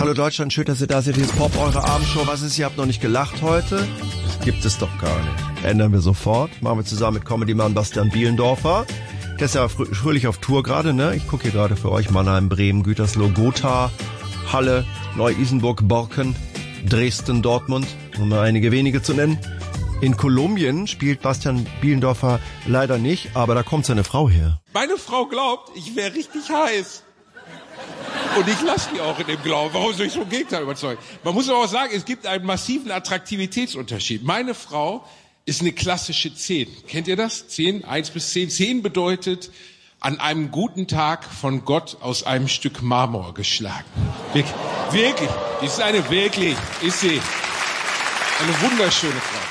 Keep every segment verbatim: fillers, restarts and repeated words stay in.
Hallo Deutschland, schön, dass ihr da seid. Hier ist Pop, eure Abendshow. Was ist, ihr habt noch nicht gelacht heute? Das gibt es doch gar nicht. Ändern wir sofort. Machen wir zusammen mit Comedy-Mann Bastian Bielendorfer. Der ist ja frö- fröhlich auf Tour gerade, ne? Ich gucke hier gerade für euch Mannheim, Bremen, Gütersloh, Gotha, Halle, Neu-Isenburg, Borken, Dresden, Dortmund, um nur einige wenige zu nennen. In Kolumbien spielt Bastian Bielendorfer leider nicht, aber da kommt seine Frau her. Meine Frau glaubt, ich wäre richtig heiß. Und ich lasse die auch in dem Glauben. Warum soll ich so ein Gegenteil überzeugen? Man muss aber auch sagen, es gibt einen massiven Attraktivitätsunterschied. Meine Frau ist eine klassische zehn. Kennt ihr das? zehn, eins bis zehn. zehn bedeutet, an einem guten Tag von Gott aus einem Stück Marmor geschlagen. Wirklich. Wirklich. Die ist eine wirklich. Ist sie. Eine wunderschöne Frau.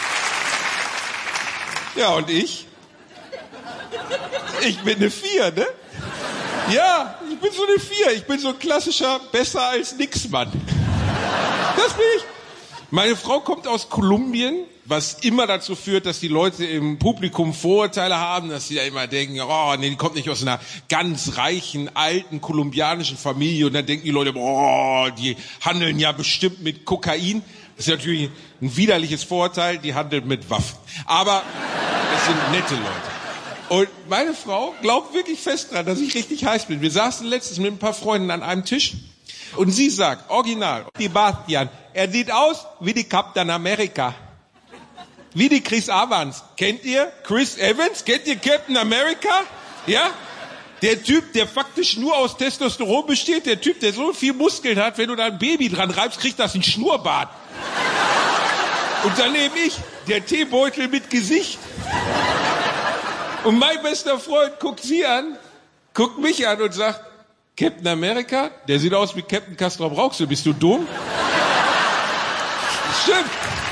Ja, und ich? Ich bin eine vier, ne? Ja, ich bin so eine vier. Ich bin so ein klassischer besser als nix Mann. Das bin ich. Meine Frau kommt aus Kolumbien, was immer dazu führt, dass die Leute im Publikum Vorurteile haben, dass sie ja immer denken, oh, nee, die kommt nicht aus einer ganz reichen, alten kolumbianischen Familie. Und dann denken die Leute, oh, die handeln ja bestimmt mit Kokain. Das ist natürlich ein widerliches Vorurteil, die handelt mit Waffen. Aber das sind nette Leute. Und meine Frau glaubt wirklich fest dran, dass ich richtig heiß bin. Wir saßen letztens mit ein paar Freunden an einem Tisch und sie sagt, original, Sebastian, er sieht aus wie die Captain America. Wie die Chris Evans. Kennt ihr Chris Evans? Kennt ihr Captain America? Ja? Der Typ, der faktisch nur aus Testosteron besteht, der Typ, der so viel Muskeln hat, wenn du da ein Baby dran reibst, kriegt das einen Schnurrbart. Und daneben ich, der Teebeutel mit Gesicht. Und mein bester Freund guckt sie an, guckt mich an und sagt, Captain America, der sieht aus wie Captain Castrop Rauxel, bist du dumm? Stimmt.